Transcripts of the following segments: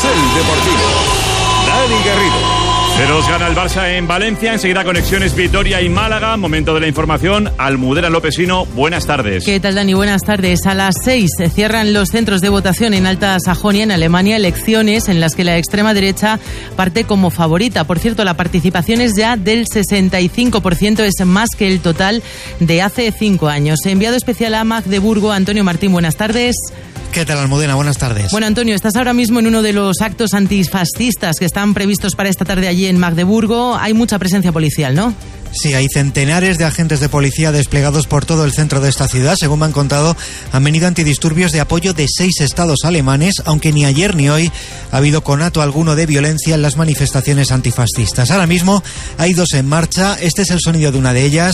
Carrusel Deportivo. Dani Garrido. 0-2 gana el Barça en Valencia. Enseguida conexiones Vitoria y Málaga. Momento de la información. Almudena Lopesino, buenas tardes. ¿Qué tal, Dani? Buenas tardes. A las 6 se cierran los centros de votación en Alta Sajonia, en Alemania. Elecciones en las que la extrema derecha parte como favorita. Por cierto, la participación es ya del 65%, es más que el total de hace 5 años. Enviado especial a Magdeburgo, Antonio Martín, buenas tardes. ¿Qué tal, Almudena? Buenas tardes. Bueno, Antonio, estás ahora mismo en uno de los actos antifascistas que están previstos para esta tarde allí en Magdeburgo. Hay mucha presencia policial, ¿no? Sí, hay centenares de agentes de policía desplegados por todo el centro de esta ciudad. Según me han contado, han venido antidisturbios de apoyo de 6 estados alemanes, aunque ni ayer ni hoy ha habido conato alguno de violencia en las manifestaciones antifascistas. Ahora mismo hay 2 en marcha. Este es el sonido de una de ellas.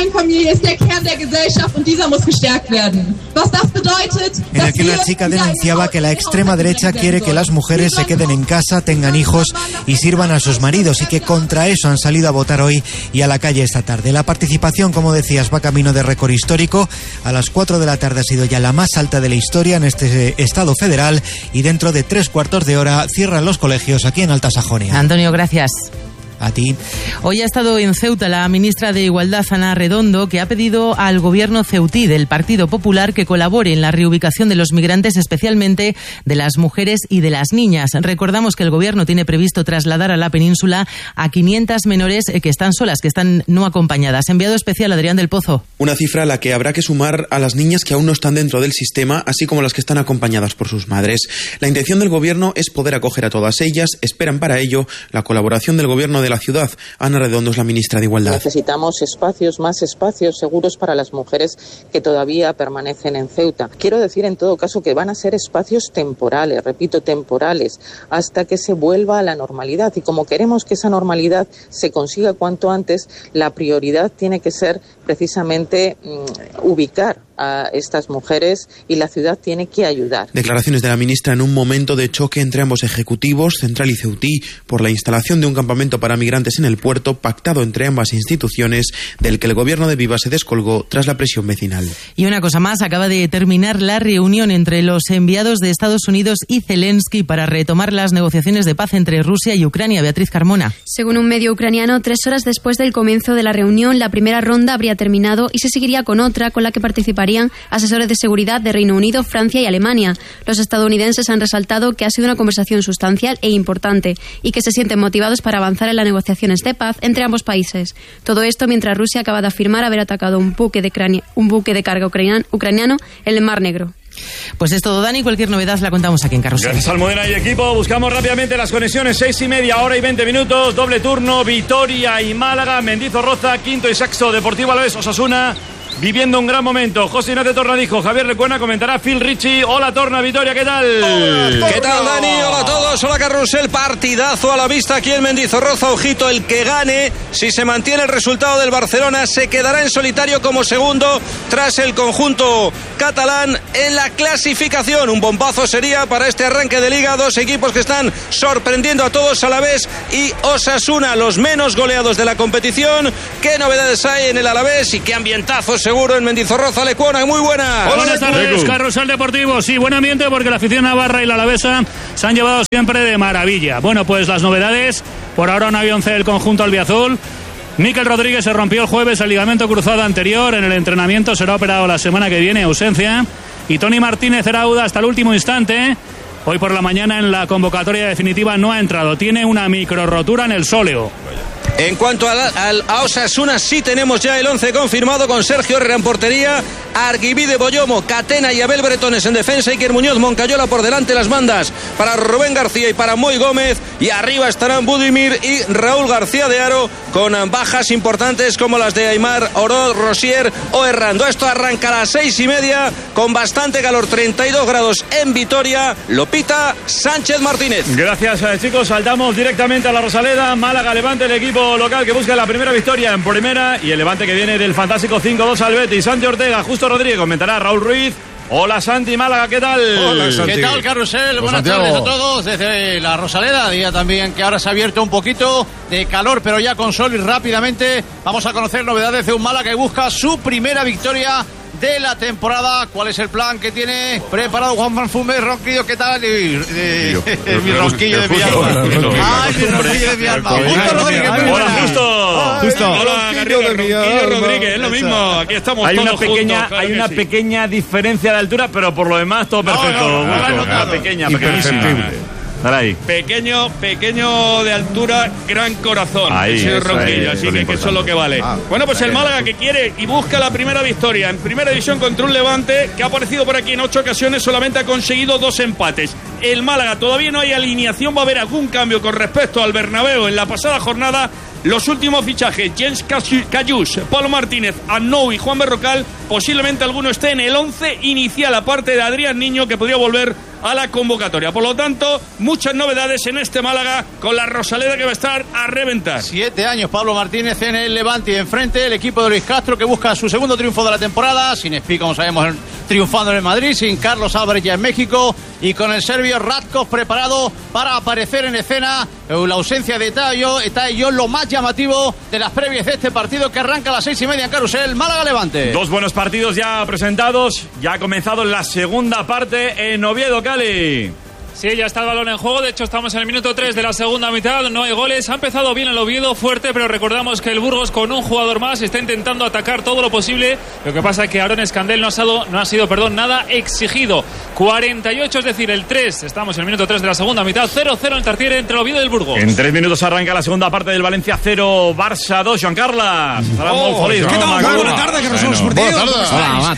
En el que una chica denunciaba que la extrema derecha quiere que las mujeres se queden en casa, tengan hijos y sirvan a sus maridos, y que contra eso han salido a votar hoy y a la calle esta tarde. La participación, como decías, va camino de récord histórico. A las 4 de la tarde ha sido ya la más alta de la historia en este estado federal, y dentro de 3/4 de hora cierran los colegios aquí en Alta Sajonia. Antonio, gracias. A ti. Hoy ha estado en Ceuta la ministra de Igualdad, Ana Redondo, que ha pedido al gobierno ceutí del Partido Popular que colabore en la reubicación de los migrantes, especialmente de las mujeres y de las niñas. Recordamos que el gobierno tiene previsto trasladar a la península a 500 menores que están solas, que están no acompañadas. Enviado especial Adrián del Pozo. Una cifra a la que habrá que sumar a las niñas que aún no están dentro del sistema, así como las que están acompañadas por sus madres. La intención del gobierno es poder acoger a todas ellas. Esperan para ello la colaboración del gobierno de la ciudad. Ana Redondo es la ministra de Igualdad. Necesitamos más espacios seguros para las mujeres que todavía permanecen en Ceuta. Quiero decir, en todo caso, que van a ser espacios temporales, repito, temporales, hasta que se vuelva a la normalidad. Y como queremos que esa normalidad se consiga cuanto antes, la prioridad tiene que ser precisamente ubicar a estas mujeres, y la ciudad tiene que ayudar. Declaraciones de la ministra en un momento de choque entre ambos ejecutivos, central y ceutí, por la instalación de un campamento para migrantes en el puerto, pactado entre ambas instituciones, del que el gobierno de Viva se descolgó tras la presión vecinal. Y una cosa más, acaba de terminar la reunión entre los enviados de Estados Unidos y Zelensky para retomar las negociaciones de paz entre Rusia y Ucrania. Beatriz Carmona. Según un medio ucraniano, 3 horas después del comienzo de la reunión, la primera ronda habría terminado y se seguiría con otra, con la que participarían asesores de seguridad de Reino Unido, Francia y Alemania. Los estadounidenses han resaltado que ha sido una conversación sustancial e importante y que se sienten motivados para avanzar en las negociaciones de paz entre ambos países. Todo esto mientras Rusia acaba de afirmar haber atacado un buque de carga ucraniano en el Mar Negro. Pues es todo, Dani. Cualquier novedad la contamos aquí en Carrusel. Gracias, Almudena y equipo. Buscamos rápidamente las conexiones. 6:30, hora y 20 minutos. Doble turno, Vitoria y Málaga. Mendizorroza, Quinto y Sexto, Deportivo Alavés, Osasuna. Viviendo un gran momento. José Ignacio Tornadijo, Javier Recuena, comentará Phil Richie. Hola, Torna, Vitoria, ¿qué tal? Hola, ¿qué tal, Dani? Hola a todos, hola, Carrusel. Partidazo a la vista aquí en Mendizorroza. Ojito, el que gane, si se mantiene el resultado del Barcelona, se quedará en solitario como segundo tras el conjunto catalán en la clasificación. Un bombazo sería para este arranque de Liga. 2 equipos que están sorprendiendo a todos, Alavés y Osasuna, los menos goleados de la competición. ¿Qué novedades hay en el Alavés y qué ambientazo seguro en Mendizorroza? Lecuona, muy buena. Buenas tardes, Carrusel Deportivo. Sí, buen ambiente porque la afición navarra y la alavesa se han llevado siempre de maravilla. Bueno, pues las novedades, por ahora un avión C del conjunto albiazul. Mikel Rodríguez se rompió el jueves el ligamento cruzado anterior. En el entrenamiento será operado la semana que viene, ausencia. Y Toni Martínez Erauda hasta el último instante. Hoy por la mañana en la convocatoria definitiva no ha entrado. Tiene una micro rotura en el sóleo. En cuanto a Osasuna, sí tenemos ya el 11 confirmado, con Sergio Herrera en portería, Arguibide, Boyomo, Catena y Abel Bretones en defensa, Iker Muñoz, Moncayola por delante, las bandas para Rubén García y para Moy Gómez, y arriba estarán Budimir y Raúl García de Haro, con bajas importantes como las de Aimar, Oro, Rosier o Errando. Esto arranca a las 6:30 con bastante calor, 32 grados en Vitoria. Lo pita Sánchez Martínez. Gracias, chicos. Saltamos directamente a la Rosaleda. Málaga, Levante, el equipo local que busca la primera victoria en primera, y el Levante que viene del fantástico 5-2 al Betis. Santi Ortega, Justo Rodríguez, comentará Raúl Ruiz. Hola, Santi, Málaga, ¿qué tal? Hola, Santi. ¿Qué tal, Carrusel? Buenas tardes a todos desde la Rosaleda. Día también que ahora se ha abierto un poquito de calor, pero ya con sol, y rápidamente vamos a conocer novedades de un Málaga que busca su primera victoria de la temporada. ¿Cuál es el plan que tiene preparado Juan Manfume? Ronquillo, ¿qué tal? Mi rosquillo de mi alma. Ay, mi rosquillo de mi alma. Hola, Justo. Hola, Garrido, Ronquillo Rodríguez, es lo mismo. Aquí estamos todos juntos. Hay una pequeña diferencia de altura, pero por lo demás todo perfecto. Pequeñísima. Ahí. Pequeño de altura, gran corazón. Ahí, señor Ronquillo, así que eso es lo que vale. Bueno, pues el Málaga que quiere y busca la primera victoria en primera división contra un Levante que ha aparecido por aquí en 8 ocasiones, solamente ha conseguido 2 empates. El Málaga todavía no hay alineación, va a haber algún cambio con respecto al Bernabéu en la pasada jornada. Los últimos fichajes, Jens Cayús, Pablo Martínez, Arnau y Juan Berrocal, posiblemente alguno esté en el 11 inicial, aparte de Adrián Niño, que podría volver a la convocatoria. Por lo tanto, muchas novedades en este Málaga con la Rosaleda que va a estar a reventar. 7 años Pablo Martínez en el Levante y enfrente el equipo de Luis Castro que busca su segundo triunfo de la temporada, sin Espí, como sabemos, triunfando en el Madrid, sin Carlos Álvarez ya en México y con el serbio Radkov preparado para aparecer en escena. La ausencia de Tayo lo más llamativo de las previas de este partido que arranca a las 6:30 en Carrusel, Málaga-Levante. 2 buenos partidos ya presentados, ya ha comenzado la segunda parte en Oviedo, Cali. Sí, ya está el balón en juego. De hecho, estamos en el minuto 3 de la segunda mitad. No hay goles. Ha empezado bien el Oviedo, fuerte, pero recordamos que el Burgos, con un jugador más, está intentando atacar todo lo posible. Lo que pasa es que Aaron Escandel no ha sido nada exigido. 48, es decir, el 3. Estamos en el minuto 3 de la segunda mitad. 0-0 en Tartiere entre el Oviedo y el Burgos. En 3 minutos arranca la segunda parte del Valencia 0, Barça 2. Joan Carles. ¿Qué tal? Buena tarde, que no somos esportivos.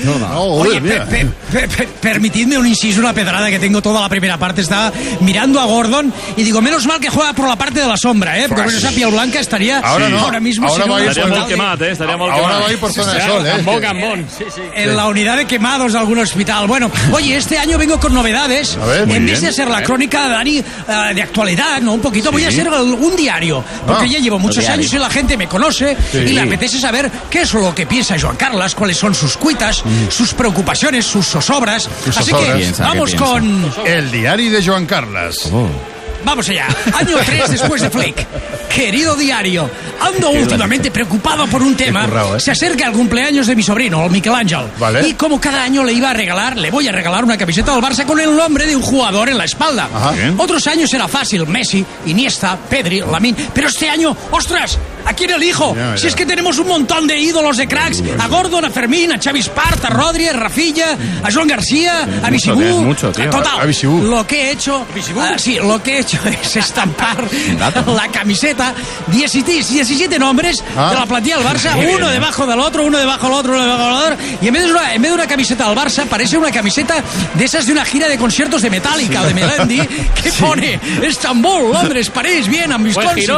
Permitidme un inciso, una pedrada que tengo toda la primera parte. Estaba mirando a Gordon y digo, menos mal que juega por la parte de la sombra, porque con esa piel blanca estaría ahora mismo. Ahora va a ir por zona de sol, en la unidad de quemados de algún hospital. Bueno, oye, este año vengo con novedades. En vez de ser la crónica de Dani de actualidad, ¿no? Un poquito, voy a ser un diario, porque ya llevo muchos años y la gente me conoce y le apetece saber qué es lo que piensa Joan Carles, cuáles son sus cuitas, sus preocupaciones, sus zozobras. Así que vamos con el diario de Joan Carles. Vamos allá, año 3 después de Flick. Querido diario, ando últimamente preocupado por un tema. Se acerca el cumpleaños de mi sobrino, el Michelangelo. Y como cada año le voy a regalar una camiseta del Barça con el nombre de un jugador en la espalda. Otros años era fácil, Messi, Iniesta, Pedri, Lamine. Pero este año, ¡ostras! ¿A quién elijo? Si es que tenemos un montón de ídolos de cracks. A Gordon, a Fermín, a Xavi Espart, a Rodri, a Rafilla, a Joan García, a Bisibú. Total, lo que he hecho es estampar la camiseta 17 nombres de la plantilla del Barça, uno debajo del otro, uno debajo del otro, uno debajo del otro, y en vez de una camiseta del Barça parece una camiseta de esas de una gira de conciertos de Metallica o de Melendi que pone Estambul, Londres, París, Viena, Wisconsin.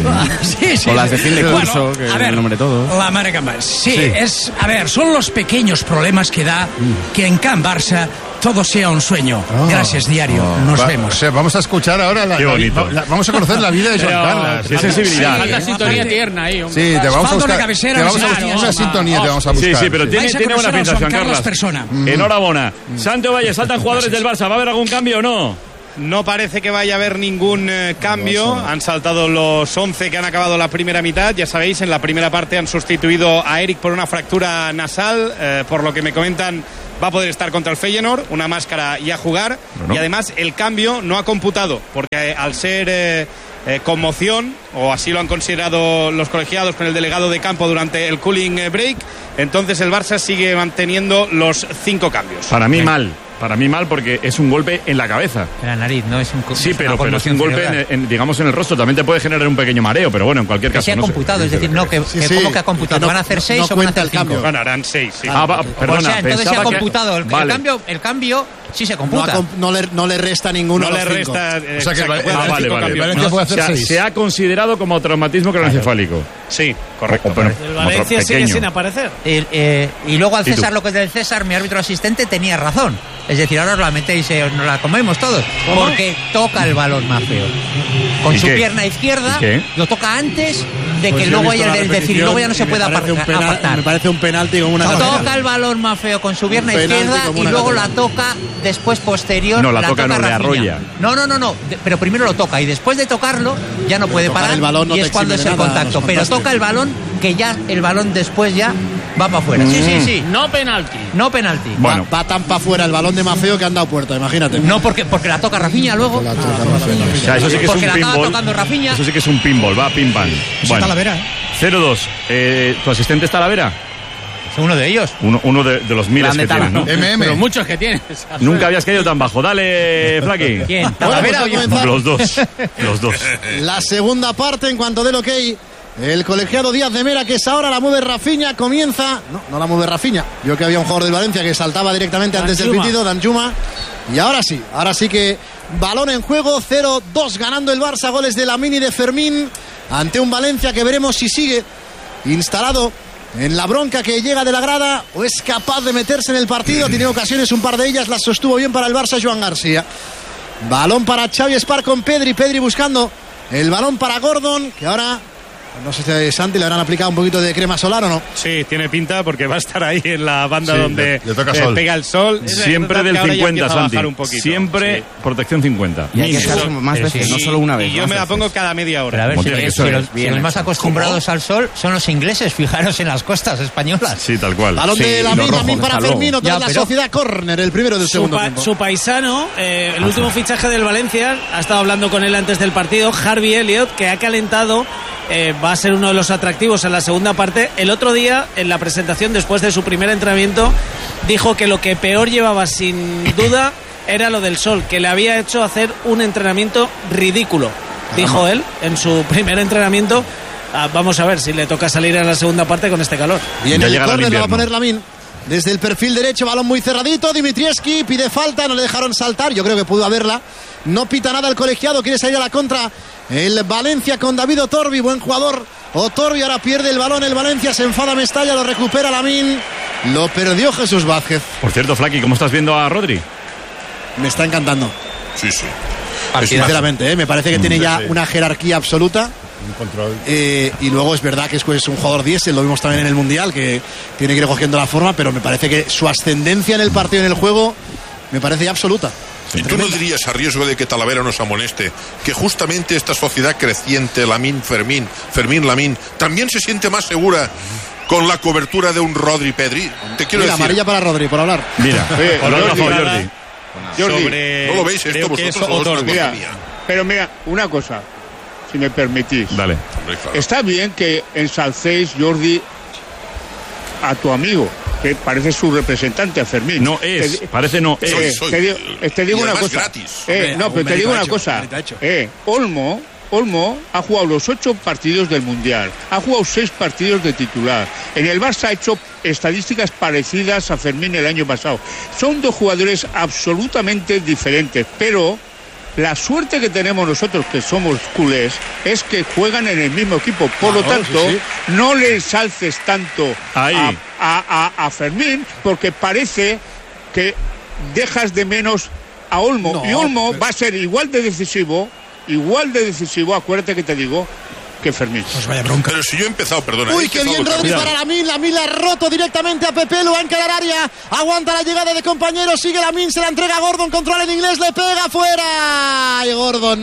O las de fin de curso, que el nombre todo. La marca Can Barça. Sí. Son los pequeños problemas que da que en Can Barça todo sea un sueño. Gracias, diario. Nos vemos. O sea, vamos a escuchar ahora vamos a conocer la vida de Joan Carles. Qué sensibilidad. Falta sintonía tierna ahí, hombre. Sí, te vamos a buscar una sintonía, te vamos a buscar. Sí, pero tiene buena pinta, Joan Carles. Enhorabuena. Santo Valle, saltan jugadores del Barça. ¿Va a haber algún cambio o no? No parece que vaya a haber ningún cambio. Han saltado los 11 que han acabado la primera mitad. Ya sabéis, en la primera parte han sustituido a Eric por una fractura nasal. Por lo que me comentan, va a poder estar contra el Feyenoord, una máscara y a jugar. Y además el cambio no ha computado, porque al ser conmoción, o así lo han considerado los colegiados con el delegado de campo durante el cooling break, entonces el Barça sigue manteniendo los 5 cambios. Para mí mal porque es un golpe en la cabeza. En la nariz, no es un Sí, pero es un golpe digamos en el rostro. También te puede generar un pequeño mareo, pero bueno, en cualquier caso. Se ha computado, es decir, ¿cómo que ha computado? ¿Van a hacer 6 o van a hacer 5? Ganarán 6, sí. Perdona, o sea, entonces se ha computado. El cambio sí se computa. No le resta ninguno. No le resta. O sea que Valencia puede hacer 6. Se ha considerado como traumatismo cronoencefálico. Sí, correcto. El Valencia sigue sin aparecer. Y luego al César lo que es del César, mi árbitro asistente tenía razón. Es decir, ahora os la metéis, nos la comemos todos. ¿Cómo? Porque toca el balón más feo. Con su pierna izquierda, lo toca antes de que luego haya el decir, y luego ya no se puede apartar. Me parece un penalti como una toca el balón más feo con su pierna izquierda y luego la toca después posterior. No, la toca, no le arrolla. No. Pero primero lo toca y después de tocarlo ya no puede parar y es cuando es el contacto. Pero toca el balón, que ya el balón después ya Va para afuera. Sí. No penalti. No penalti. Bueno. Va tan para afuera el balón de Maffeo que han dado puerta, imagínate. No, porque la toca Rafinha luego. O sea, eso sí que es un pinball. Eso sí que es un pinball, va pim pam. Bueno, Talavera. 0-2. ¿Tu asistente es Talavera? Uno de ellos. Uno de los miles que tienes, ¿no? Pero muchos que tienes. Nunca habías caído tan bajo. Dale, Flaqui. ¿Quién? ¿Talavera o yo? Los dos. La segunda parte, en cuanto del ok, el colegiado Díaz de Mera, que es ahora, la mueve Rafinha, comienza... No la mueve Rafinha. Yo que había un jugador del Valencia que saltaba directamente antes del pitido, Danjuma. Y ahora sí que balón en juego, 0-2 ganando el Barça, goles de Lamine y de Fermín, ante un Valencia que veremos si sigue instalado en la bronca que llega de la grada o es capaz de meterse en el partido. Tiene ocasiones, un par de ellas las sostuvo bien para el Barça Joan García. Balón para Xavi Espar con Pedri buscando el balón para Gordon, que ahora no sé si a Santi le habrán aplicado un poquito de crema solar o no. Sí, tiene pinta porque va a estar ahí en la banda donde le toca sol. Pega el sol. Siempre del 50, Santi. Siempre protección 50. Y hay que hacer más veces, no solo una vez. Y yo me la pongo cada media hora. Pero a ver, si los más acostumbrados al sol son los ingleses, fijaros en las costas españolas. Sí, tal cual. Balón de Lamine para Fermín, tras la Sociedad, córner, el primero del segundo tiempo. Su paisano, el último fichaje del Valencia, ha estado hablando con él antes del partido, Harvey Elliott, que ha calentado. Va a ser uno de los atractivos en la segunda parte. El otro día, en la presentación, después de su primer entrenamiento, dijo que lo que peor llevaba sin duda era lo del sol, que le había hecho hacer un entrenamiento ridículo, dijo él, en su primer entrenamiento. Vamos a ver si le toca salir en la segunda parte con este calor. Bien, el córner lo va a poner Lamine. Desde el perfil derecho, balón muy cerradito. Dimitrievski pide falta, no le dejaron saltar. Yo creo que pudo haberla. No pita nada el colegiado, quiere salir a la contra el Valencia con David Otorbi, buen jugador. Otorbi ahora pierde el balón, el Valencia se enfada Mestalla, lo recupera Lamine. Lo perdió Jesús Vázquez. Por cierto, Flaqui, ¿cómo estás viendo a Rodri? Me está encantando. Sí. Sinceramente, me parece que tiene ya una jerarquía absoluta. Un control. Y luego es verdad que es un jugador diésel, lo vimos también en el Mundial, que tiene que ir cogiendo la forma, pero me parece que su ascendencia en el partido, en el juego, me parece ya absoluta. ¿Y tú no dirías, a riesgo de que Talavera nos amoneste, que justamente esta sociedad creciente, Lamine, Fermín, Lamine, también se siente más segura con la cobertura de un Rodri Pedri? Te quiero decir. Amarilla para Rodri, por hablar. Mira, Jordi. ¿No lo veis esto vosotros? Pero mira, una cosa, si me permitís. Dale. Está bien que ensalcéis, Jordi, a tu amigo, que parece su representante, a Fermín. No es, parece no es. Te digo una cosa. Gratis. Pero te digo una cosa. Olmo ha jugado los 8 partidos del Mundial, ha jugado 6 partidos de titular. En el Barça ha hecho estadísticas parecidas a Fermín el año pasado. Son dos jugadores absolutamente diferentes, pero la suerte que tenemos nosotros, que somos culés, es que juegan en el mismo equipo. Por lo tanto, no le ensalces tanto a Fermín, porque parece que dejas de menos a Olmo. Y Olmo va a ser igual de decisivo, acuérdate que te digo, que Fermín. Pues vaya bronca. Pero si yo he empezado, perdona. Uy, qué bien Rodri para Lamine. Lamine ha roto directamente a Pepe, lo va a encarar área. Aguanta la llegada de compañeros, sigue Lamine, se la entrega a Gordon, controla en inglés, le pega fuera. ¡Ay, Gordon!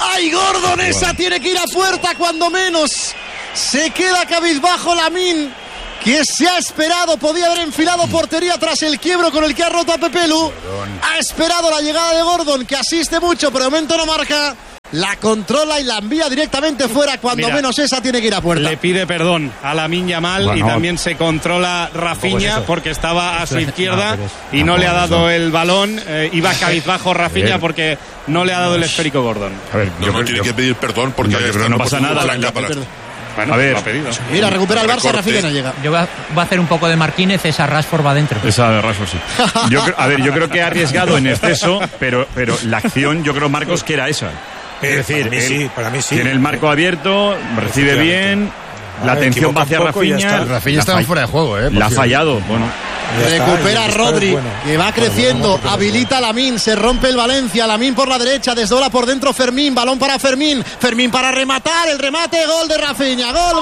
Esa tiene que ir a puerta cuando menos. Se queda cabizbajo Lamine, que se ha esperado, podía haber enfilado portería tras el quiebro con el que ha roto a Pepelu. Ha esperado la llegada de Gordon, que asiste mucho, pero de momento no marca. La controla y la envía directamente fuera, cuando menos esa tiene que ir a puerta. Le pide perdón a Lamine Yamal, y también se controla Rafinha porque estaba a su izquierda y no le ha dado el balón. Iba cabizbajo Rafinha porque no le ha dado el esférico Gordon. A ver, no tiene que pedir perdón porque no pasa nada. Bueno, a ver, mira, recupera el Barça, Rafinha no llega. Va a hacer un poco de Martínez, esa Rashford va adentro. Esa de Rashford, sí. Yo creo que ha arriesgado en exceso, pero la acción, yo creo, Marcos, que era esa. Es decir, para mí sí. Tiene el marco abierto, recibe bien, la atención va hacia Rafinha. Rafinha estaba fuera de juego, La ha fallado, bueno. Recupera Rodri, que va creciendo, habilita a Lamine, se rompe el Valencia, Lamine por la derecha, desdobla por dentro Fermín, balón para Fermín para rematar, el remate, gol de Rafinha, gol,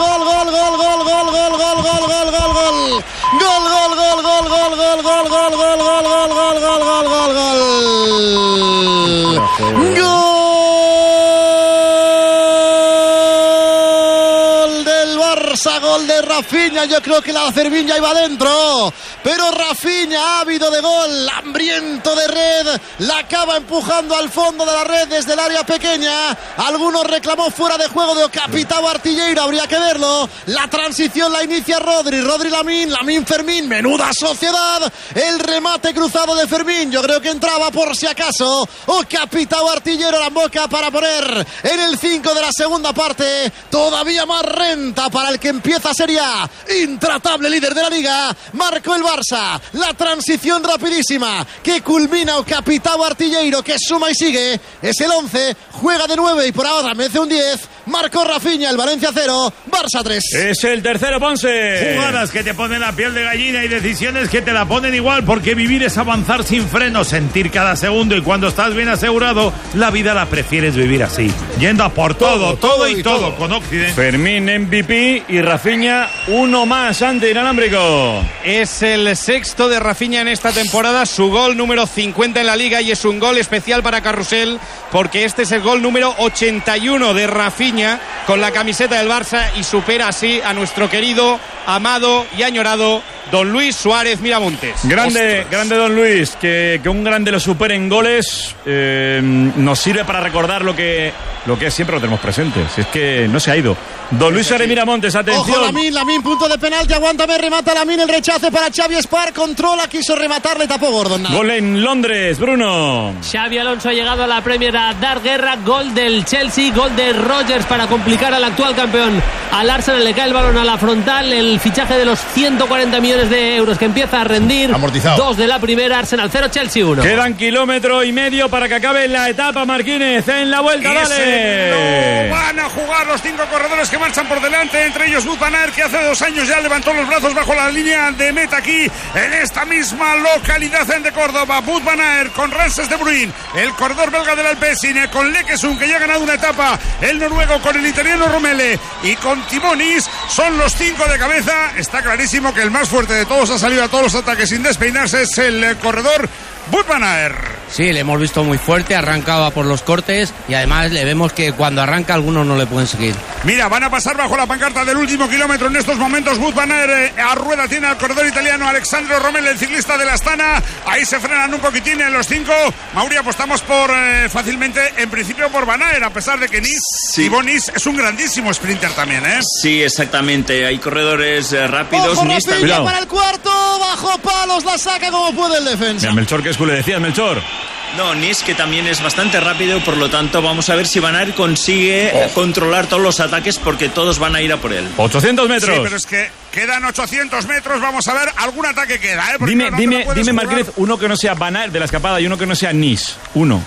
gol de Rafinha Rafinha, yo creo que la Cerviña iba adentro, pero Rafinha, ávido de gol, hambriento de red, la acaba empujando al fondo de la red desde el área pequeña. Algunos reclamó fuera de juego de Capitao Artilleiro, habría que verlo. La transición la inicia Rodri Lamín Fermín, menuda sociedad, el remate cruzado de Fermín, yo creo que entraba por si acaso. Capitao Artilleiro la boca para poner en el 5 de la segunda parte todavía más renta para el que empieza Serie A, intratable líder de la liga. Marcó el Barça, la transición rapidísima que culmina Capitao Artilleiro, que suma y sigue, es el 11, juega de 9 y por ahora merece un 10. Marcó Rafinha, el Valencia 0, Barça 3. Es el tercero, Ponce. Jugadas que te ponen la piel de gallina y decisiones que te la ponen igual, porque vivir es avanzar sin freno, sentir cada segundo, y cuando estás bien asegurado, la vida la prefieres vivir así, yendo a por todo con Occident. Fermín MVP y Rafinha uno más ante inalámbrico. Es el sexto de Rafinha en esta temporada, su gol número 50 en la liga, y es un gol especial para Carrusel porque este es el gol número 81 de Rafinha con la camiseta del Barça, y supera así a nuestro querido, amado y añorado Don Luis Suárez Miramontes. Grande Don Luis, que un grande lo supere en goles, nos sirve para recordar lo que siempre lo tenemos presente. Si es que no se ha ido. Don Luis Suárez Miramontes, atención. Ojo, Lamín, punto de penalti, aguántame, remata Lamín, el rechace para Xavi Espar, controla, quiso rematar, le tapó Gordon. Gol en Londres, Bruno. Xavi Alonso ha llegado a la Premier a dar guerra, gol del Chelsea, gol de Rodgers para complicar al actual campeón. Al Arsenal le cae el balón a la frontal, el fichaje de los 140 millones de euros que empieza a rendir. Amortizado. 2 de la primera, Arsenal 0, Chelsea 1. Quedan 1,5 kilómetros para que acabe la etapa, Marquínez, en la vuelta, dale. No van a jugar los 5 corredores que marchan por delante, entre ellos Wout van Aert, que hace 2 años ya levantó los brazos bajo la línea de meta aquí, en esta misma localidad de Córdoba. Wout van Aert con Ramses de Bruin, el corredor belga del Alpecin, con Lekesund, que ya ha ganado una etapa, el noruego con el italiano Romele y con Timonis, son los 5 de cabeza. Está clarísimo que el más fuerte de todos ha salido a todos los ataques sin despeinarse, es el corredor Wout van Aert. Sí, le hemos visto muy fuerte, arrancaba por los cortes, y además le vemos que cuando arranca algunos no le pueden seguir. Mira, van a pasar bajo la pancarta del último kilómetro en estos momentos. Wout van Aert a rueda tiene al corredor italiano Alexandro Romele, el ciclista de la Astana. Ahí se frenan un poquitín en los 5. Mauri, apostamos por fácilmente, en principio, por Van Aert, a pesar de que Thibaut Nice es un grandísimo sprinter también, ¿eh? Sí, exactamente. Hay corredores rápidos. Ojo, Rafinha para el cuarto, bajo palos, la saca como puede el defensa. Mira, Melchor, ¿qué es que le decías, Melchor? No, Nice, que también es bastante rápido, por lo tanto vamos a ver si Van Aert consigue controlar todos los ataques, porque todos van a ir a por él. 800 metros. Sí, pero es que quedan 800 metros, vamos a ver, algún ataque queda, ¿eh? Dime Marquez, uno que no sea Van Aert de la escapada y uno que no sea Nice. Uno.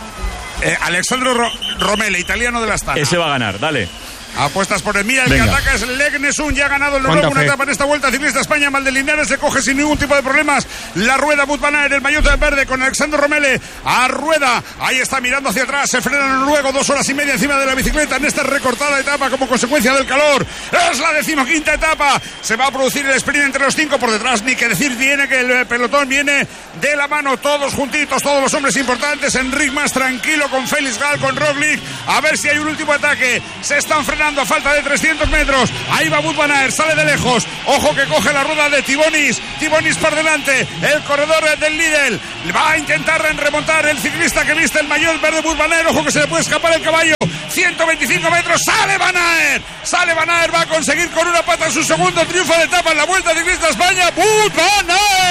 Alexandro Romele, italiano de la Astana. Ese va a ganar, dale. Apuestas por el mira, el que ataca es Leknesund, ya ha ganado el noruego una etapa en esta Vuelta Ciclista España. Valdelinares se coge sin ningún tipo de problemas la rueda. Wout van Aert, el maillot en verde con Alexandro Romele a rueda, ahí está mirando hacia atrás, se frena el noruego, 2 horas y media encima de la bicicleta en esta recortada etapa como consecuencia del calor. Es la 15ª etapa, se va a producir el sprint entre los 5, por detrás ni que decir viene que el pelotón viene de la mano, todos juntitos, todos los hombres importantes. Enric más tranquilo con Félix Gal, con Roglic, a ver si hay un último ataque. Se están frenando a falta de 300 metros. Ahí va Wout van Aert, sale de lejos. Ojo que coge la rueda de Timonis por delante, el corredor del Lidl. Va a intentar remontar el ciclista que viste el maillot verde Wout van Aert. Ojo que se le puede escapar el caballo. 125 metros, sale Van Aert, va a conseguir con una pata su segundo triunfo de etapa en la Vuelta Ciclista España. Wout van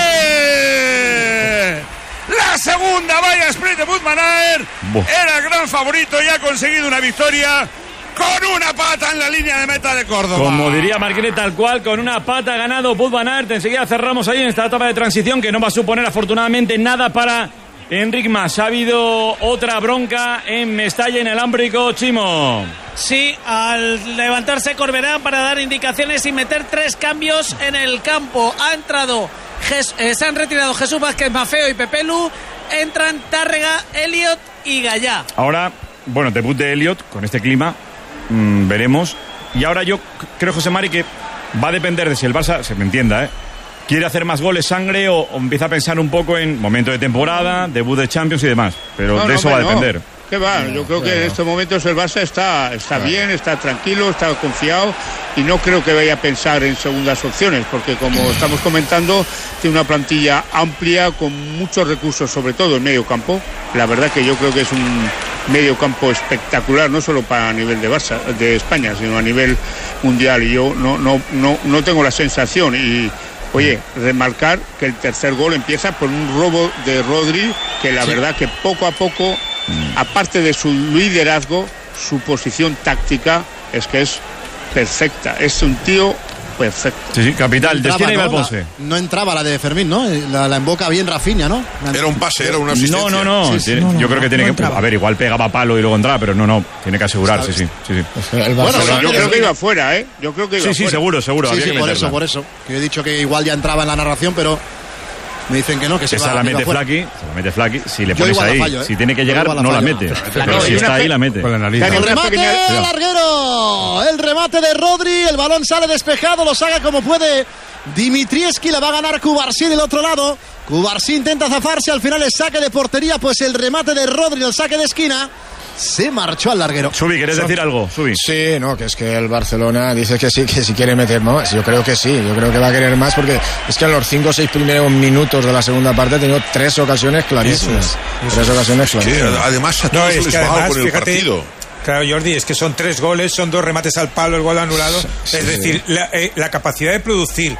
Aert, la segunda valla sprint de Wout van Aert. Era el gran favorito y ha conseguido una victoria con una pata en la línea de meta de Córdoba. Como diría Marquinhos, tal cual, con una pata ha ganado Wout van Aert. Enseguida cerramos ahí en esta etapa de transición, que no va a suponer afortunadamente nada para Enric Mas. Ha habido otra bronca en Mestalla, en el Alámbrico, Chimo. Sí, al levantarse Corberán para dar indicaciones y meter 3 cambios en el campo. Se han retirado Jesús Vázquez, Mafeo y Pepelu. Entran Tárrega, Elliot y Gallá. Ahora, bueno, debut de Elliot con este clima. Veremos. Y ahora yo creo, José Mari, que va a depender de si el Barça, se me entienda, quiere hacer más goles, sangre, o empieza a pensar un poco en momento de temporada, debut de Champions y demás. Pero de eso va a depender. ¿Qué va? Yo creo que en estos momentos el Barça está bien, está tranquilo, está confiado y no creo que vaya a pensar en segundas opciones, porque como estamos comentando, tiene una plantilla amplia con muchos recursos, sobre todo en medio campo. La verdad que yo creo que es un medio campo espectacular, no solo para a nivel de Barça, de España, sino a nivel mundial, y yo no tengo la sensación. Y oye, remarcar que el tercer gol empieza por un robo de Rodri, que la verdad que poco a poco, aparte de su liderazgo, su posición táctica es que es perfecta. Es un tío perfecto. Sí, capital. Destina Iván Ponce. No entraba la de Fermín, ¿no? La emboca bien Rafinha, ¿no? Era un pase, era una asistencia. No. Sí, yo creo que tiene que... A ver, igual pegaba palo y luego entraba, pero no. Tiene que asegurarse, sí. Bueno, yo creo que iba fuera, ¿eh? Yo creo que iba fuera. Sí, seguro. Sí, por eso. Yo he dicho que igual ya entraba en la narración, pero me dicen que no, que se esa va. La mete Flaky. Si le pones ahí, fallo, si tiene que llegar, no la mete. Pero si está ahí, la mete. El remate, larguero. El remate de Rodri. El balón sale despejado. Lo saca como puede Dimitrievski. La va a ganar Cubarsí del otro lado. Cubarsí intenta zafarse. Al final el saque de portería. Pues el remate de Rodri, el saque de esquina, se marchó al larguero. Subi, ¿quieres decir algo? Subi. Sí, no, que es que el Barcelona dice que sí, que si quiere meter más. Yo creo que sí, yo creo que va a querer más, porque es que en los 5 o 6 primeros minutos de la segunda parte ha tenido 3 ocasiones clarísimas. Además a todos les va por el partido. Claro, Jordi, es que son 3 goles, son 2 remates al palo, el gol anulado. Sí. Es decir, la capacidad de producir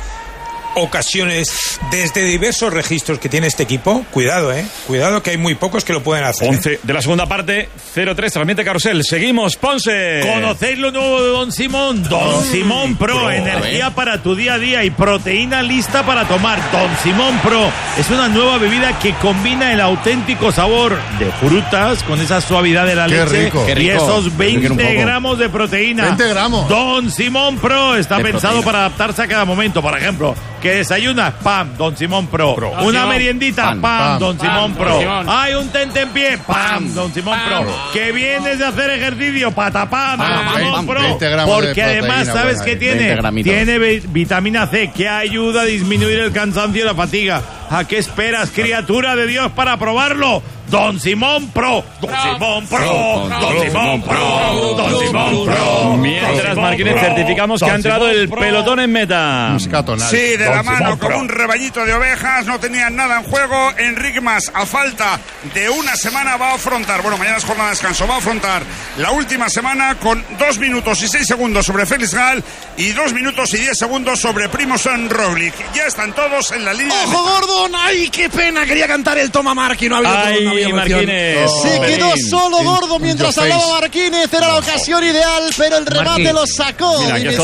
ocasiones desde diversos registros que tiene este equipo, cuidado, cuidado, que hay muy pocos que lo pueden hacer. 11 de la segunda parte, 0-3, transmite Carrusel. Seguimos, Ponce. ¿Conocéis lo nuevo de Don Simón? Don Simón Pro, energía para tu día a día y proteína lista para tomar. Don Simón Pro es una nueva bebida que combina el auténtico sabor de frutas con esa suavidad de la leche y esos 20 gramos de proteína. 20 gramos. Don Simón Pro está pensado para adaptarse a cada momento. Por ejemplo, que desayunas, ¡pam! Don Simón Pro. Una meriendita, ¡pam! Don Simón Pro. Hay un tentempié, ¡pam! Don Simón Pro. Que vienes de hacer ejercicio, ¡patapam! Don Simón Pro. Porque además, ¿sabes qué tiene? Tiene vitamina C, que ayuda a disminuir el cansancio y la fatiga. ¿A qué esperas, criatura de Dios, para probarlo? Don Simón Pro. Don Simón Pro. Don Simón Pro. Don Simón Pro. Mientras, Marquínez, certificamos que ha entrado el pelotón en meta. Sí, de la mano, como un rebañito de ovejas, no tenían nada en juego. Enrique Mas, a falta de una semana, va a afrontar, mañana es jornada de descanso, va a afrontar la última semana con 2 minutos y 6 segundos sobre Félix Gal y 2 minutos y 10 segundos sobre Primož Roglic. Ya están todos en la línea. ¡Ojo, Gordon! ¡Ay, qué pena! Quería cantar el Toma Marqui, no ha habido Marquínez. Se quedó solo Gordo mientras hablaba Marquínez. Era la ocasión ideal, pero el remate lo sacó.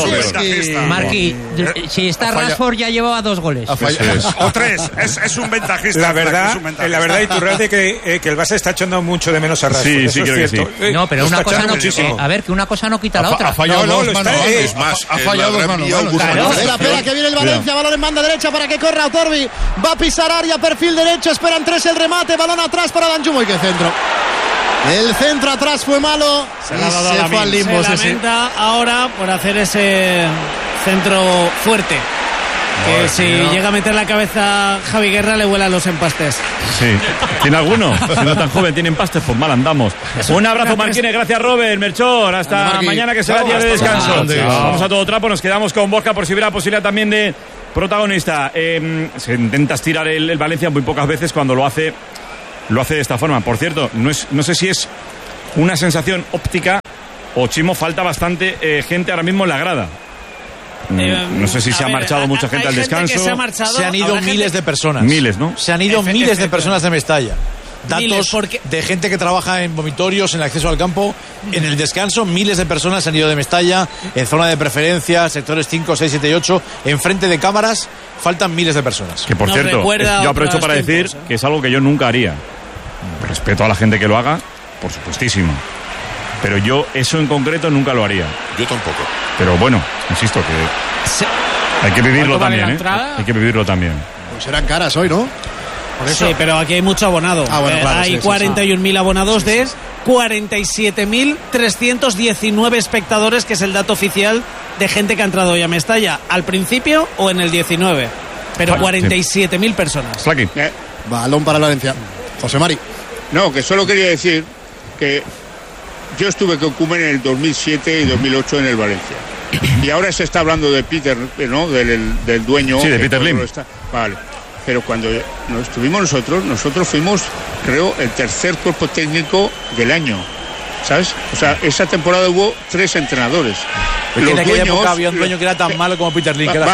Marqui, si está Rashford ya llevaba 2 goles. O 3. Es un ventajista. La verdad, Iturralde, que el Barça está echando mucho de menos a Rashford. Sí, creo que sí. No, pero una cosa no, a ver, que una cosa no quita la otra. Ha fallado dos manos. Ha fallado 2 manos. Espera, que viene el Valencia. Balón en banda derecha para que corra Otorbi. Va a pisar área, perfil derecho. Esperan 3 el remate. Balón atrás para Danjuma. Y qué centro. El centro atrás fue malo. Se fue al limbo. Se lamenta ahora por hacer ese centro fuerte. Que si llega a meter la cabeza Javi Guerra le vuelan los empastes. Sí. ¿Tiene alguno? Si no tan joven tiene empastes, pues mal andamos. Un abrazo, Marquínez. Gracias, Robert. Melchor. Hasta mañana, que será día de descanso. Vamos a todo trapo. Nos quedamos con Borja por si hubiera posibilidad también de protagonista. Se intenta estirar el Valencia muy pocas veces. Cuando lo hace de esta forma. Por cierto, no sé si es una sensación óptica o, Chimo, falta bastante gente ahora mismo en la grada. No sé si se ha marchado mucha gente al descanso. Se han ido miles de personas. Miles, ¿no? Se han ido miles de personas de Mestalla. Datos de gente que trabaja en vomitorios, en el acceso al campo, en el descanso. Miles de personas se han ido de Mestalla, en zona de preferencia, sectores 5, 6, 7 y 8. Enfrente de cámaras faltan miles de personas. Que, por cierto, yo aprovecho para decir que es algo que yo nunca haría. Respeto a la gente que lo haga, por supuestísimo. Pero yo eso en concreto nunca lo haría. Yo tampoco. Pero bueno, insisto que hay que vivirlo también, Hay que vivirlo también. Pues serán caras hoy, ¿no? Sí, pero aquí hay mucho abonado. Claro, hay 41.000 abonados de 47.319 espectadores, que es el dato oficial de gente que ha entrado hoy a Mestalla, al principio o en el 19. Pero 47.000 personas. Balón para Valencia. José Mari. No, que solo quería decir que yo estuve con Koeman en el 2007 y 2008 en el Valencia. Y ahora se está hablando de Peter, ¿no? Del dueño. Sí, de Peter Lim. Vale. Pero cuando nos estuvimos nosotros fuimos, creo, el tercer cuerpo técnico del año. ¿Sabes? O sea, esa temporada hubo 3 entrenadores. Porque en aquella época había un dueño que era tan malo como Peter Lim, que era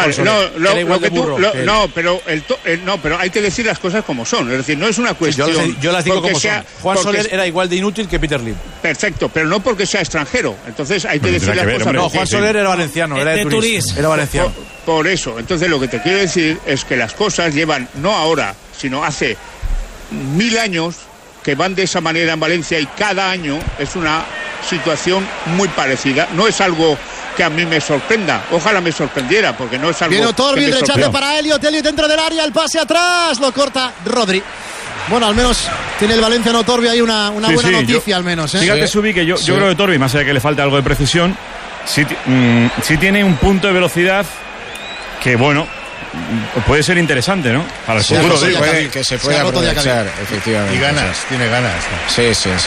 pero hay que decir las cosas como son. Es decir, no es una cuestión. Sí, yo las digo como son. Juan Soler era igual de inútil que Peter Lim. Perfecto, pero no porque sea extranjero. Entonces hay que decir las cosas. No, Juan Soler era valenciano, era de Turís. Era valenciano. Por eso, entonces lo que te quiero decir es que las cosas llevan, no ahora, sino hace 1000 años, que van de esa manera en Valencia, y cada año es una situación muy parecida. No es algo que a mí me sorprenda, ojalá me sorprendiera, porque no es algo. Viene Otorbi, el rechace para Elliot dentro del área, el pase atrás, lo corta Rodri. Bueno, al menos tiene el Valencia en Otorbi ahí una buena noticia, al menos. Fíjate, Subi, que yo creo que Otorbi, más allá de que le falta algo de precisión, sí tiene un punto de velocidad que, bueno, puede ser interesante, ¿no? Para el futuro. Que se puede aprovechar, efectivamente. Y ganas, tiene ganas. Sí.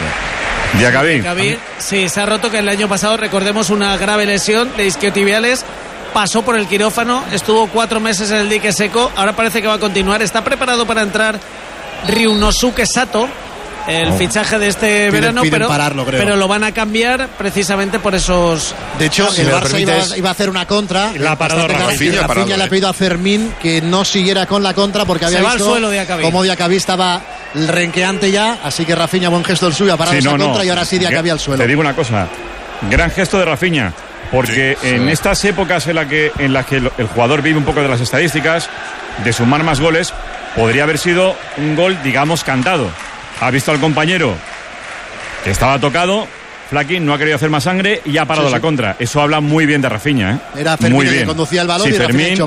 Diacabí, sí, se ha roto, que el año pasado, recordemos, una grave lesión de isquiotibiales. Pasó por el quirófano, estuvo 4 meses en el dique seco, ahora parece que va a continuar. Está preparado para entrar Ryunosuke Sato, el fichaje de este verano, pero lo van a cambiar precisamente por esos. De hecho, el Barça iba a hacer una contra. La parado Rafinha le ha pedido a Fermín que no siguiera con la contra porque había visto como Diacabí estaba renqueante ya, así que Rafinha, buen gesto el suyo, ha parado esa contra y ahora sí Diacabí al suelo. Te digo una cosa, gran gesto de Rafinha, porque en estas épocas en las que el jugador vive un poco de las estadísticas, de sumar más goles, podría haber sido un gol, digamos, cantado. Ha visto al compañero que estaba tocado, Flaquín no ha querido hacer más sangre y ha parado la contra. Eso habla muy bien de Rafinha, ¿eh? Era Fermín muy el bien. que conducía el balón, y Rafinha ha dicho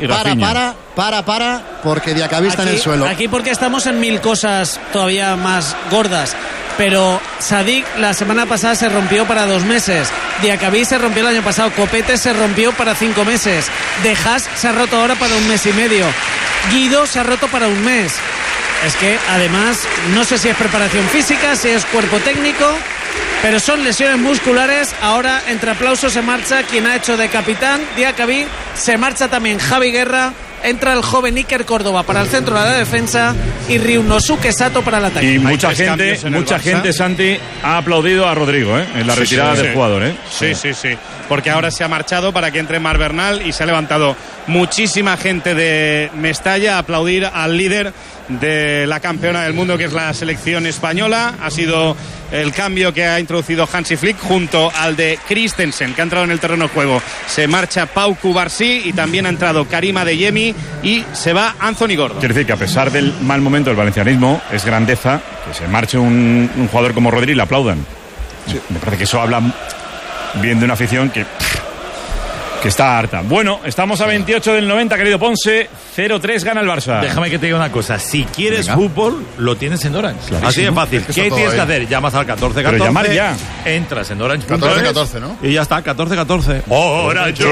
para, porque Diacabí está en el suelo. Aquí porque estamos en 1000 cosas todavía más gordas. Pero Sadik la semana pasada se rompió para 2 meses. Diacabí se rompió el año pasado. Copete se rompió para 5 meses. De Haas se ha roto ahora para 1 mes y medio. Guido se ha roto para 1 mes. Es que además no sé si es preparación física, si es cuerpo técnico, pero son lesiones musculares. Ahora entre aplausos se marcha quien ha hecho de capitán Diacabí, se marcha también Javi Guerra, entra el joven Iker Córdoba para el centro de la defensa y Ryunosuke Sato para el ataque. Y mucha gente, Santi, ha aplaudido a Rodrigo, en la retirada del jugador. Sí, porque ahora se ha marchado para que entre Mar Bernal y se ha levantado muchísima gente de Mestalla a aplaudir al líder de la campeona del mundo, que es la selección española. Ha sido el cambio que ha introducido Hansi Flick junto al de Christensen, que ha entrado en el terreno de juego. Se marcha Pau Cubarsí y también ha entrado Karima Adeyemi y se va Anthony Gordon. Quiere decir que a pesar del mal momento del valencianismo, es grandeza que se marche un jugador como Rodri y le aplaudan. Sí. Me parece que eso habla bien de una afición que está harta. Bueno, estamos a 28 del 90, querido Ponce. 0-3 gana el Barça. Déjame que te diga una cosa. Si quieres fútbol, lo tienes en Orange. Clarísimo. Así de fácil. ¿Qué tienes que hacer? Llamas al 1414. Pero llamar ya. Entras en Orange. 1414, ¿no? Y ya está, 1414. Orange.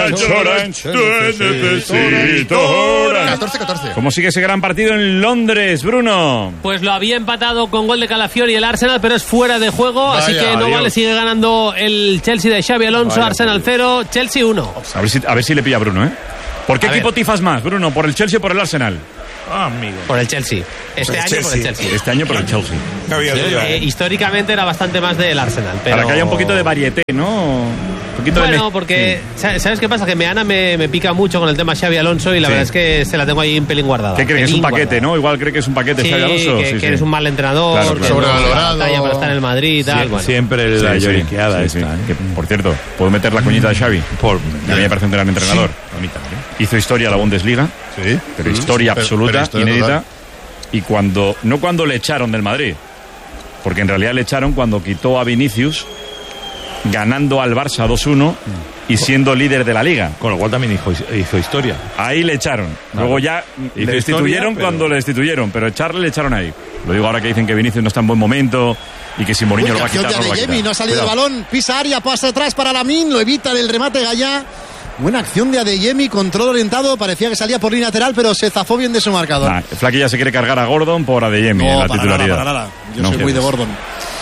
Necesito Orange. 1414. ¿Cómo sigue ese gran partido en Londres, Bruno? Pues lo había empatado con gol de Calafiori el Arsenal, pero es fuera de juego. Vaya, así que no vale, sigue ganando el Chelsea de Xabi Alonso. Vaya, Arsenal 0, Chelsea 1. A ver si le pilla a Bruno, ¿eh? ¿Por qué equipo tifas más, Bruno? ¿Por el Chelsea o por el Arsenal? Amigo. Por el Chelsea. Este año por el Chelsea. Este año por el Chelsea. Históricamente era bastante más del Arsenal. Pero... Para que haya un poquito de varieté, ¿no? Bueno, porque ¿sabes qué pasa? Que Meana me pica mucho con el tema Xabi Alonso y la verdad es que se la tengo ahí un pelín guardada. ¿Qué crees? Es un paquete, ¿no? Igual cree que es un paquete Xabi Alonso. Que eres un mal entrenador, claro. Sobrevalorado, para estar en el Madrid y tal. Siempre la lloriqueada esta. Que, por cierto, ¿puedo meter la coñita de Xavi? A mí me parece un gran entrenador. Hizo historia a la Bundesliga, pero historia absoluta, inédita. Y no cuando le echaron del Madrid, porque en realidad le echaron cuando quitó a Vinicius, ganando al Barça 2-1 y siendo líder de la Liga. Con lo cual también hizo historia. Ahí le echaron. Luego ya le destituyeron cuando le destituyeron, pero echarle le echaron ahí. Lo digo ahora que dicen que Vinicius no está en buen momento y que si Mourinho lo va a quitar, no lo va a quitar. No ha salido el balón, pisa área, pasa atrás para Lamine, lo evita del remate Gallá. Buena acción de Adeyemi, control orientado, parecía que salía por línea lateral, pero se zafó bien de su marcador. Flaky ya se quiere cargar a Gordon por Adeyemi en la titularidad. Para nada. Yo soy muy de Gordon.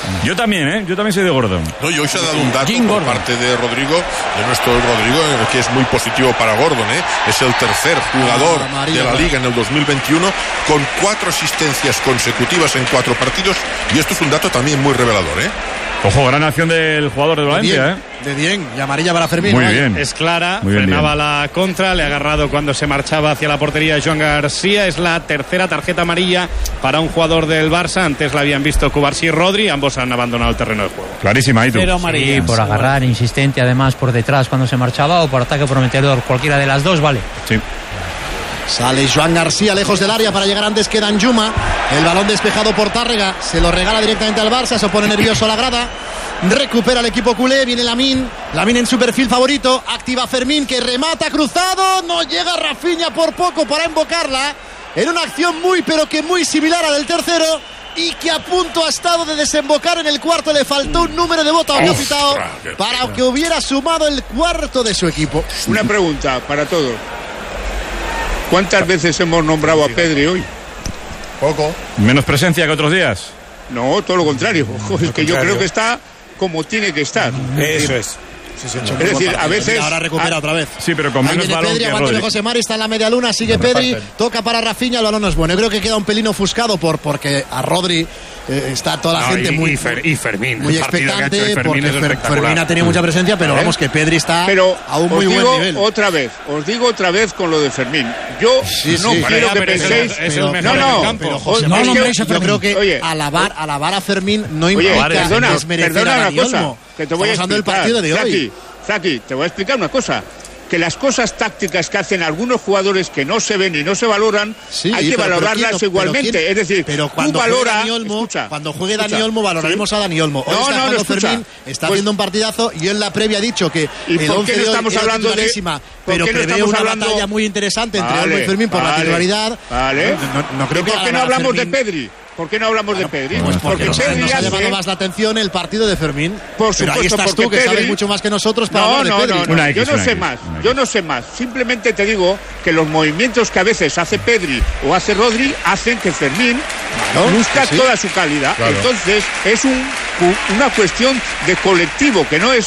Yo también soy de Gordon. No, y hoy se ha dado un dato por parte de Rodrigo, de nuestro Rodrigo, que es muy positivo para Gordon. Es el tercer jugador de la Liga en el 2021 con 4 asistencias consecutivas en 4 partidos, y esto es un dato también muy revelador. Ojo, gran acción del jugador de Valencia. De bien, y amarilla para Fermín. Muy bien. Es clara, muy bien, frenaba la contra, le ha agarrado cuando se marchaba hacia la portería Joan García. Es la tercera tarjeta amarilla para un jugador del Barça. Antes la habían visto Cubarsí y Rodri, ambos han abandonado el terreno de juego. Clarísima, ¿y tú? Pero amarilla. Sí, por agarrar, insistente además por detrás cuando se marchaba, o por ataque prometedor, cualquiera de las dos vale. Sí. Sale Joan García lejos del área para llegar antes que Danjuma. El balón despejado por Tárrega, se lo regala directamente al Barça, se pone nervioso a la grada. Recupera el equipo culé, viene Lamine en su perfil favorito, activa Fermín que remata cruzado, no llega Rafinha por poco para invocarla, en una acción muy pero que muy similar a la del tercero, y que a punto ha estado de desembocar en el cuarto. Le faltó un número de voto a Pitao para que hubiera sumado el cuarto de su equipo. Una pregunta para todos: ¿cuántas veces hemos nombrado a Pedri hoy? Poco. ¿Menos presencia que otros días? No, todo lo contrario. Es que yo creo que está como tiene que estar. Eso es. Es decir, a veces... Ahora recupera otra vez. Sí, pero con menos balón Pedri, que aguante Rodri. José Mari, está en la media luna, sigue Pedri, toca para Rafinha, el balón no es bueno. Yo creo que queda un pelín ofuscado porque a Rodri está toda la gente muy Fermín, muy expectante, porque Fermín ha tenido mucha presencia, pero vamos, que Pedri está a un muy buen nivel. Os digo otra vez con lo de Fermín. Yo no quiero que penséis... Yo creo que alabar a Fermín no implica desmerecer a Dani Olmo. Que te voy a explicar, el partido de hoy. Zaki, te voy a explicar una cosa. Que las cosas tácticas que hacen algunos jugadores que no se ven y no se valoran, hay que valorarlas igualmente. Es decir, cuando tú valora... Cuando juegue Dani Olmo, valoraremos a Dani Olmo. Hoy Fermín está haciendo un partidazo, y yo en la previa he dicho que el 11 de hoy estamos hablando de... Pero prevé una batalla muy interesante entre Olmo y Fermín por la titularidad. No creo que... ¿Por qué no hablamos de Pedri? ¿Por qué no hablamos de Pedri? Pues porque nos ha llamado más la atención el partido de Fermín. Por supuesto, pero ahí estás tú, que Pedri... sabes mucho más que nosotros para hablar de Pedri. Yo no sé más. Simplemente te digo que los movimientos que a veces hace Pedri o hace Rodri hacen que Fermín busca toda su calidad. Claro. Entonces es una cuestión de colectivo, que no es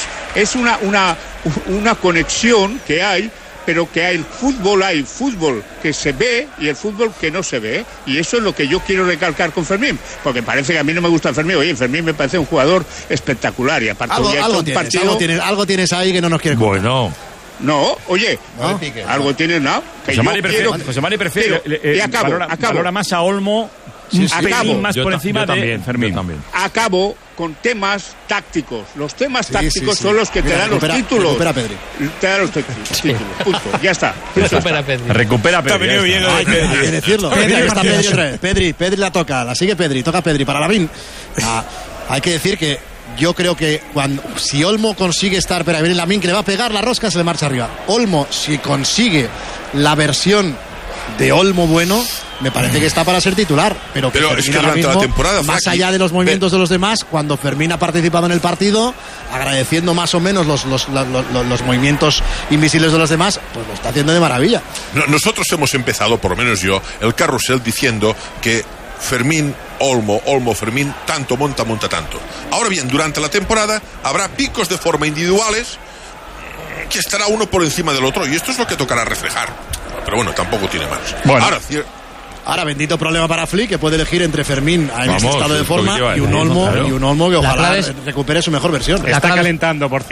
una conexión que hay, pero que hay fútbol que se ve y el fútbol que no se ve, y eso es lo que yo quiero recalcar con Fermín, porque parece que a mí no me gusta Fermín. Oye, Fermín me parece un jugador espectacular, y aparte algo tienes ahí que no nos quieres contar. Bueno. No, oye, algo tienes, ¿no? José Mari prefiere y acabo. Valora más a Olmo un pelín más por encima de Fermín. Acabo con temas tácticos. Los temas tácticos son los que te dan los títulos. Recupera Pedri. Te dan los títulos. Punto. Ya está. Recupera Pedri. Hay que decirlo. Pedri la toca. La sigue Pedri. Toca Pedri para Lamine. Hay que decir que yo creo que si Olmo consigue estar, pero viene Lamine que le va a pegar la rosca, se le marcha arriba. Olmo, si consigue la versión de Olmo bueno, me parece que está para ser titular, pero es que durante la temporada, más allá de los movimientos de los demás, cuando Fermín ha participado en el partido, agradeciendo más o menos los movimientos invisibles de los demás, pues lo está haciendo de maravilla. Nosotros hemos empezado, por lo menos yo, el carrusel diciendo que Fermín, Olmo, Fermín, tanto monta tanto. Ahora bien, durante la temporada habrá picos de forma individuales que estará uno por encima del otro, y esto es lo que tocará reflejar. Pero bueno, tampoco tiene más. Bueno. Ahora, bendito problema para Flick, que puede elegir entre Fermín en ese estado de forma y un Olmo que ojalá recupere su mejor versión. Está calentando, por cierto.